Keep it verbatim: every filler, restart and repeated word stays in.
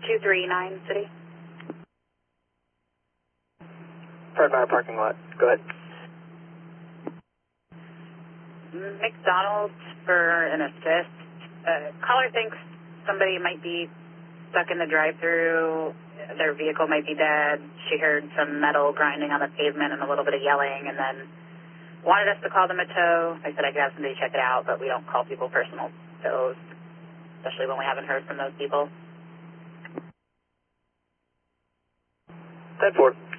two three nine City. Fred Meyer parking lot. Go ahead. McDonald's for an assist. Uh, caller thinks somebody might be stuck in the drive-thru. Their vehicle might be dead. She heard some metal grinding on the pavement and a little bit of yelling, and then wanted us to call them a tow. I said I could have somebody check it out, but we don't call people personal tows, especially when we haven't heard from those people. ten four.